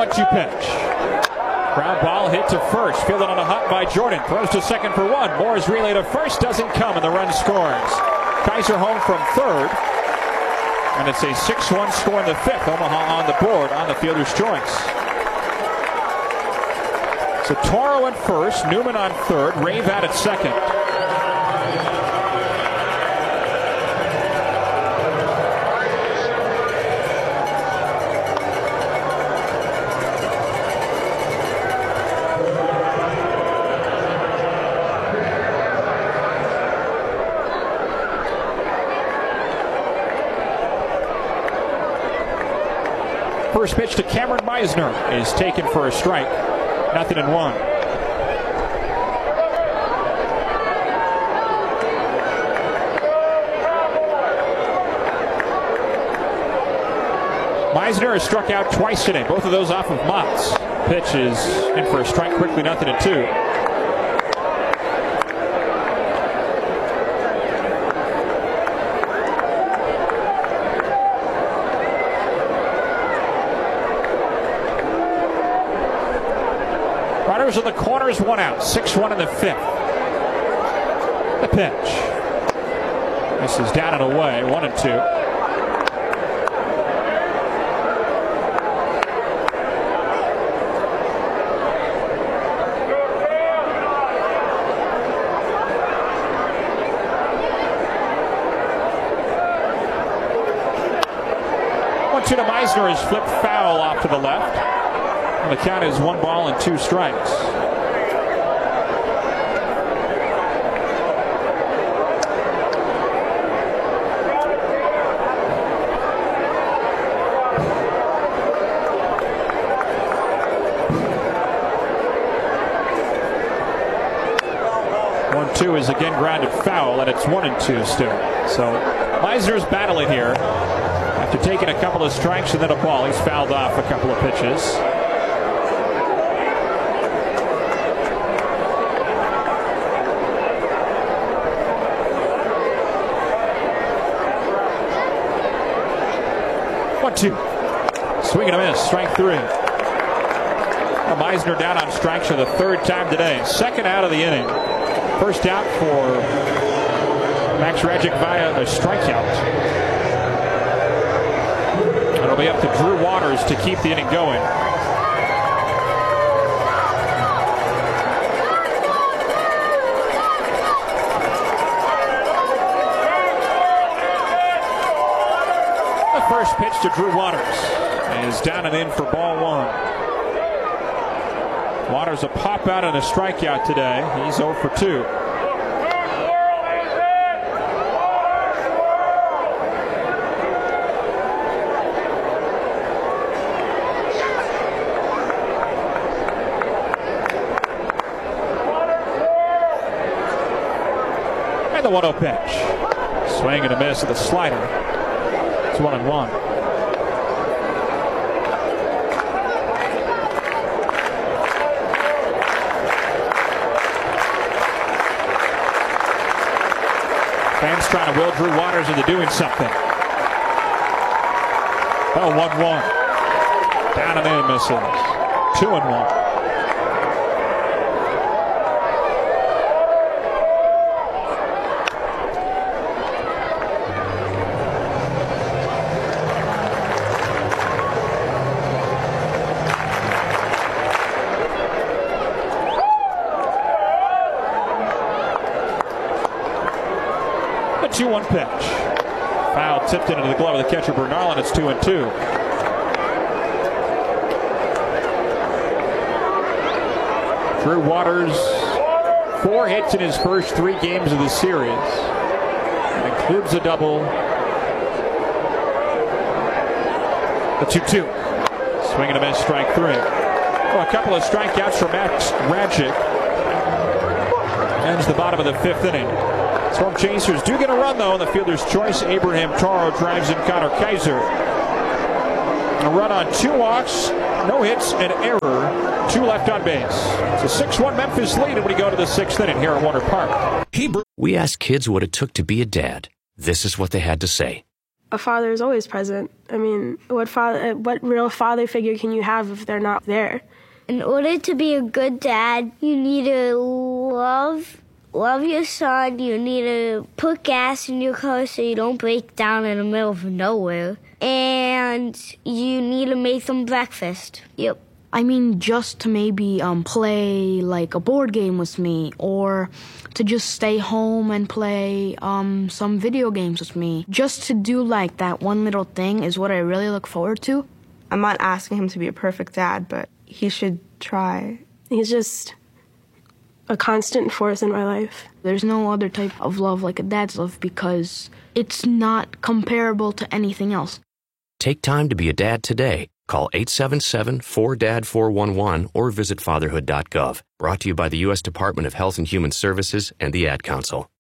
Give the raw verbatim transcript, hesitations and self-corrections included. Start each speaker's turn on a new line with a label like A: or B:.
A: one two pitch. Ground ball hit to first. Fielded on a hop by Jordan. Throws to second for one. Moore's relay to first doesn't come, and the run scores. Kaiser home from third. And it's a six one score in the fifth. Omaha on the board on the fielder's choice. So Toro at first, Newman on third, Rave out at second. First pitch to Cameron Meisner is taken for a strike. Nothing in one. Meisner has struck out twice today, both of those off of Mott's. Pitch is in for a strike quickly, nothing in two. Runners in the corners, one out. six one in the fifth. The pitch. This is down and away, one and two. one two to Meisner is flipped foul off to the left. The count is one ball and two strikes. one two is again grounded foul, and it's one and two still. So Meisner's battling here. After taking a couple of strikes and then a ball, he's fouled off a couple of pitches. one two. Swing and a miss. Strike three. Well, Meisner down on strikes for the third time today. Second out of the inning. First out for Max Rajic via a strikeout. It'll be up to Drew Waters to keep the inning going. First pitch to Drew Waters is down and in for ball one. Waters a pop out and a strikeout today. He's oh for two. And the one oh pitch. Swing and a miss with a slider. It's one and one. Fans trying to will Drew Waters into doing something. Oh, one one. Down and in, misses. Two and one. two one pitch. Foul tipped into the glove of the catcher Bernal, and it's two and two. Drew Waters, four hits in his first three games of the series. That includes a double. The two two. Swing and a miss, strike three. Well, a couple of strikeouts for Max Rajic. Ends the bottom of the fifth inning. Storm Chasers do get a run, though, in the fielder's choice. Abraham Toro drives in Connor Kaiser. A run on two walks, no hits, and error. Two left on base. It's a six one Memphis lead, and we go to the sixth inning here at Warner Park.
B: We asked kids what it took to be a dad. This is what they had to say. a father is always present. I mean, what father, what real father figure can you have if they're not there?
C: In order to be a good dad, you need to love, love your son. You need to put gas in your car so you don't break down in the middle of nowhere. And you need to make them breakfast. Yep.
D: I mean, just to maybe um, play like a board game with me, or to just stay home and play um, some video games with me. Just to do like that one little thing is what I really look forward to.
E: I'm not asking him to be a perfect dad, but he should try.
B: He's just a constant force in my life.
D: There's no other type of love like a dad's love because it's not comparable to anything else.
F: Take time to be a dad today. Call eight seven seven, four D A D, four one one or visit fatherhood dot gov. Brought to you by the U S Department of Health and Human Services and the Ad Council.